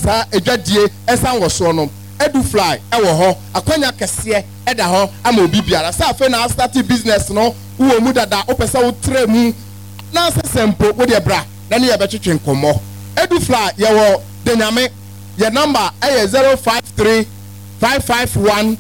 sa edwadie esan wo so no Edu Fly ewo ho akwanya kese eda ho ama obi biara sa afa na start business no wo mu dada opesa wo tre mu na sempo wo de bra na ne ye betwetwe nkomo Edu Fly ye wo denyame your number is 053 551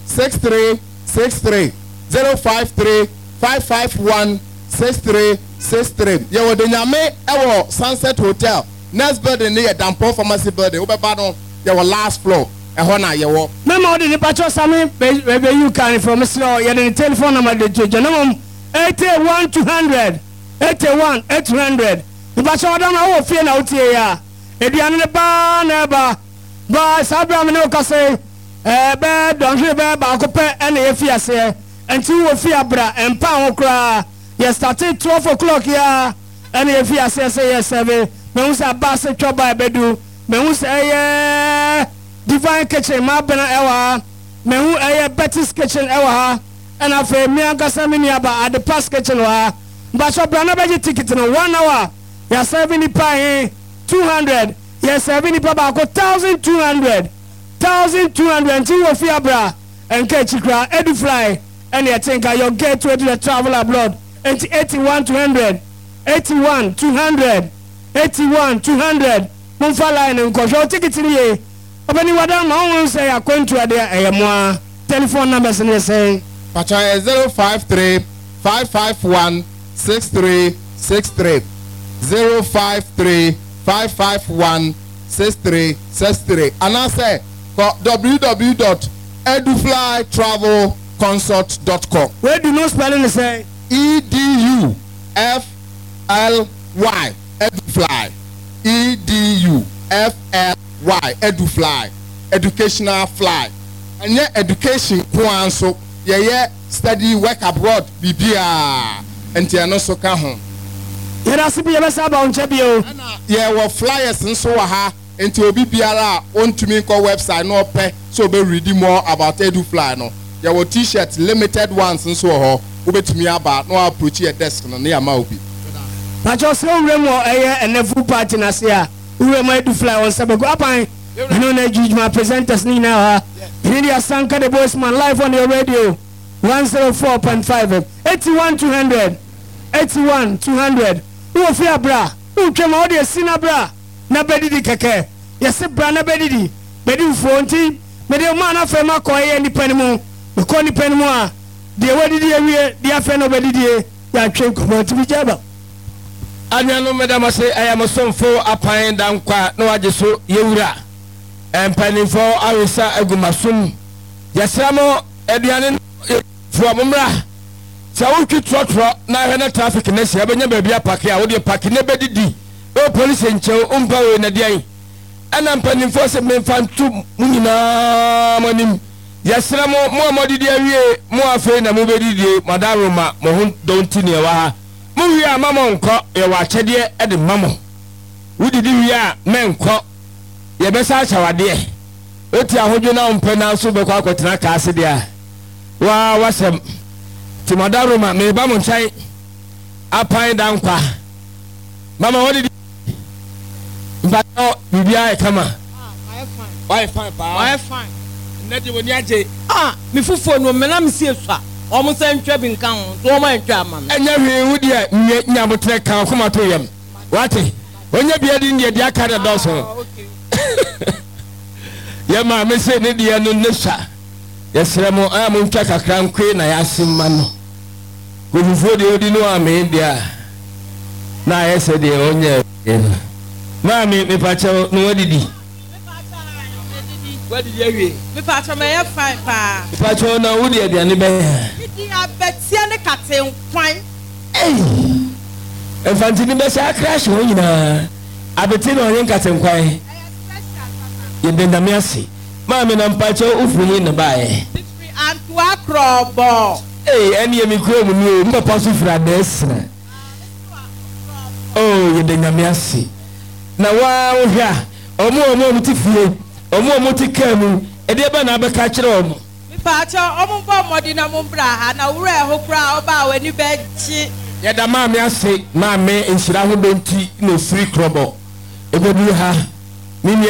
6363 053 551 6363 ye wo denyame ewo Sunset Hotel next building near Dampo Pharmacy building obeba no ye wo last floor ehona ye wo mema odi ni pacho sami be you can from slow ye the telephone number de jojo 81 200 81 800 the pacho da na wo fie na utie ya eduane ne ba na ba sabra me no kase be don hwe be ba ko pe ene ye fie ase enti wo fie abra empa ho kra ye started 12 o'clock ya ene ye fie ase say 7 me hu sa ba se twa bedu me hu say Divine Kitchen ma bena ewa me hu Betty's Kitchen ewa and afa me ankasa me niaba at the past kitchen wa ba so bra na beji ticket no 1 hour ya 70 pa 200 ya 70 pa ba ko 1200 ti wo fi abra enke chikra Edu Fly and you think your gateway to the travel abroad 81 200 mun fa line nko so ticket ni Obani wada ma won say akwantu ade ayemo telephone numbers ni say pacha 053 551 6363 053 551 6363 and I say www.eduflytravelconsult.com where do no spelling say EDUFLY Edufly EDUFLY Edu Fly educational fly and yet education ko so ye study work abroad bibia enti ano so ka ho ye da se bi ye besa ba onche bi o ye wo flyers nso wa ha enti obi biara ontumi ko website no pe so be read more about Edu Fly no ye wo t-shirt limited ones nso ho obetumi aba no approach your desk no na ma obi na jo se onremo enefu party na se a we might do fly on Sabago Apai. You know, my presenters now. Media Sanka the Bossman live on your radio 104.5 81 200 81 200. Who fear bra? Who came out here, Sina bra? Na bedidi keke. Yes, bra na bedidi. Bedi fonti. Mede man afe ma ko ye ni penimo. Me ko ni penimo a. De wadi de wie, de afe no bedidi. Ya twen ko ti bi jaba. Anyano madam say I am somfo apan dan kwa no waje so yewura empanifo awisa agumasum yasramo aduane fo momra sa wotwi trotro na hwe na traffic na sia benya ba bia park a wo de park ne bedidi o police enche umpa we na dian ana empanifo se memfantu munyina manim yasramo mo amodidi awie mo afi na mo bedidi madaroma mo hu donti ne wa Muwi a mama nko ye wa chede e de mama wudidi wi a menko ye besa achawade oti ahodwo na ompe na so be kwa akotena ka ase dia wa wasem timadaroma me ba mo nchai apan dankwa mama wodidi mbato bibia e kama why fine nadi woni aje mi fufuo no me na me sie so omo se ntwa bi nkan ho to omo ntwa amam enya hwe wudi a nyabotre kan koma to yam wate onya bia di ndi dia ka da doso ya ma me se ne dia no nesha yesremo am ntwa kakra nkwe na yasimma no gofufuo de odi no ame dia na yese de onya ma me pacha no wadidi What did you hear? Me patch me fine pa. Patch na wudi aduane be. Idi abetia ne katen kwan. Efantini be sha crash ho nyina. Abeti na onye katen kwan. Ye denda me ase. Ma me na mpacho ufuni na bae. Antu akrobo. Eni ye mi kro mu ni o mpa so fura desra. Oh ye denda me ase. Na wa wo hwa. Omo mutifie. Omo tikemu ede ba na abeka kire omo mi paacha omo bo modi na mo bra ha na wura ho kra oba wani be chi ye da ma me ase ma me nhira ho donti no free krobo ebedu ha mini